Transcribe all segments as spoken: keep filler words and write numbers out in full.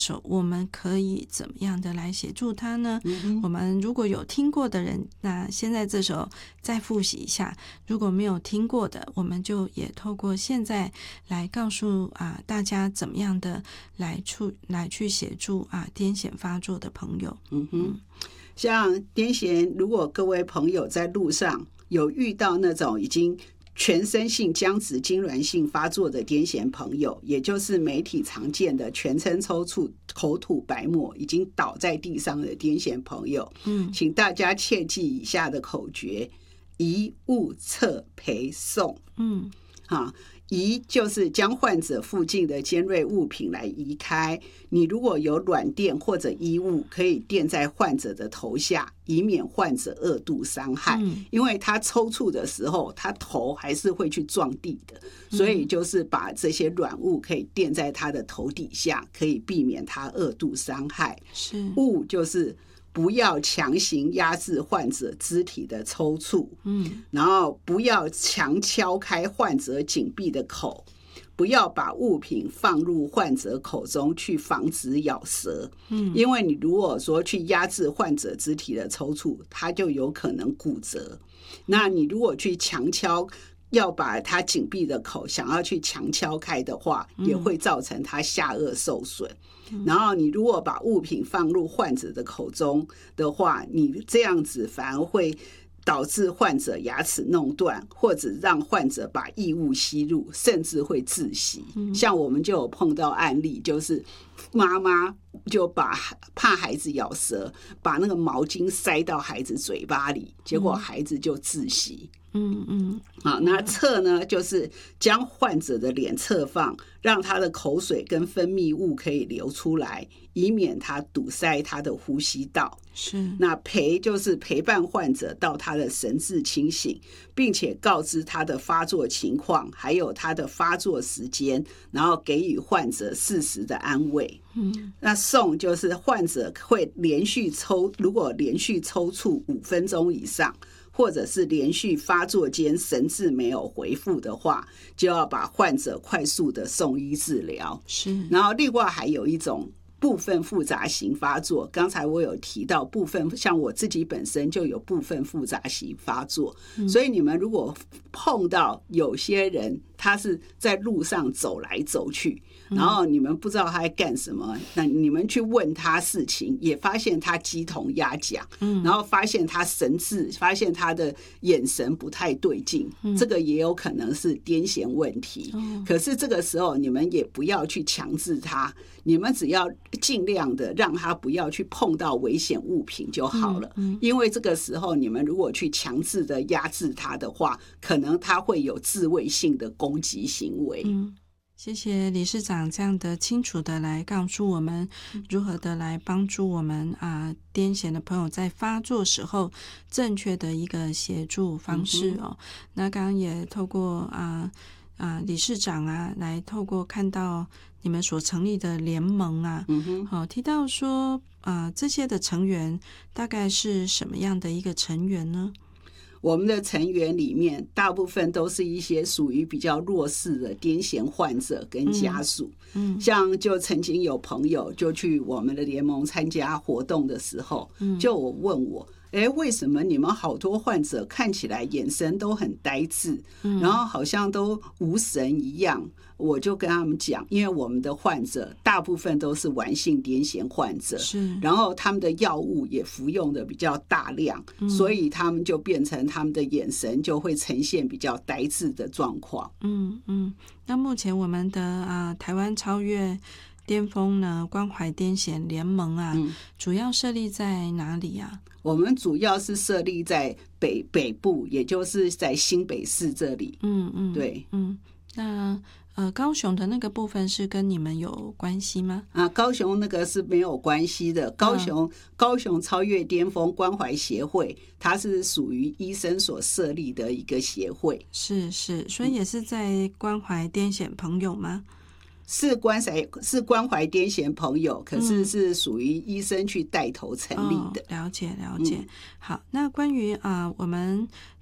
我们可以怎么样的来协助他呢？ 嗯、 我们如果有听过的人，那现在这时候再复习一下；如果没有听过的，我们就也透过现在来告诉啊大家怎么样的来处来去协助啊癫痫发作的朋友。 嗯哼，像癫痫，如果各位朋友在路上有遇到那种已经全身性僵直痉挛性发作的癫痫朋友，也就是媒体常见的全身抽搐、口吐白沫、已经倒在地上的癫痫朋友，嗯，请大家切记以下的口诀：移、物、测、陪、送。嗯，啊。移就是将患者附近的尖锐物品来移开，你如果有软垫或者衣物，可以垫在患者的头下，以免患者二度伤害。嗯、因为他抽搐的时候，他头还是会去撞地的，所以就是把这些软物可以垫在他的头底下，可以避免他二度伤害。 是物就是不要强行压制患者肢体的抽搐，嗯，然后不要强敲开患者紧闭的口，不要把物品放入患者口中去防止咬舌，嗯，因为你如果说去压制患者肢体的抽搐，它就有可能骨折。那你如果去强敲，要把它紧闭的口想要去强敲开的话，也会造成它下颚受损。然后你如果把物品放入患者的口中的话，你这样子反而会导致患者牙齿弄断，或者让患者把异物吸入，甚至会窒息。像我们就有碰到案例，就是妈妈就把怕孩子咬舌，把那个毛巾塞到孩子嘴巴里，结果孩子就窒息。嗯嗯，好，那侧呢，就是将患者的脸侧放，让他的口水跟分泌物可以流出来，以免他堵塞他的呼吸道。 是， 那陪就是陪伴患者到他的神志清醒，并且告知他的发作情况，还有他的发作时间，然后给予患者适时的安慰。嗯，那送就是患者会连续抽，如果连续抽搐五分钟以上，或者是连续发作间神志没有恢复的话，就要把患者快速的送医治疗。 是， 然后另外还有一种部分复杂型发作，刚才我有提到部分，像我自己本身就有部分复杂型发作，嗯、所以你们如果碰到有些人他是在路上走来走去，然后你们不知道他在干什么，那你们去问他事情，也发现他鸡同鸭讲，嗯，然后发现他神志，发现他的眼神不太对劲，嗯、这个也有可能是癫痫问题。嗯、可是这个时候你们也不要去强制他，你们只要尽量的让他不要去碰到危险物品就好了。嗯嗯、因为这个时候你们如果去强制的压制他的话，可能他会有自卫性的攻击行为。 嗯，谢谢理事长这样的清楚的来告诉我们如何的来帮助我们啊癫痫的朋友在发作时候正确的一个协助方式哦。嗯、那刚刚也透过啊啊理事长啊来透过看到你们所成立的联盟啊，嗯哼，好、哦、提到说啊这些的成员大概是什么样的一个成员呢？ 我们的成员里面大部分都是一些属于比较弱势的癫痫患者跟家属。嗯，嗯像就曾经有朋友就去我们的联盟参加活动的时候，嗯、就我问我，哎，为什么你们好多患者看起来眼神都很呆滞，嗯、然后好像都无神一样？我就跟他们讲，因为我们的患者大部分都是晚性癫痫患者，是，然后他们的药物也服用的比较大量，嗯、所以他们就变成他们的眼神就会呈现比较呆滞的状况。 嗯嗯，那目前我们的啊台湾超越巅峰呢关怀癫痫联盟啊，嗯、主要设立在哪里啊？ 我们主要是设立在北北部，也就是在新北市这里。嗯嗯，对， 嗯，那呃高雄的那个部分是跟你们有关系吗？ 啊，高雄那个是没有关系的。高雄、嗯、高雄超越巅峰关怀协会，它是属于医生所设立的一个协会。 是是，所以也是在关怀癫痫朋友吗？ 是关怀是关怀癫痫朋友，可是是属于医生去带头成立的。 嗯哦、了解了解。嗯、好，那关于啊、呃、我们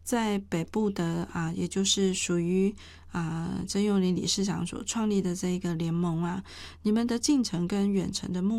在北部的啊，也就是属于啊曾佑林理事长所创立的这一个联盟啊，你们的近程跟远程的目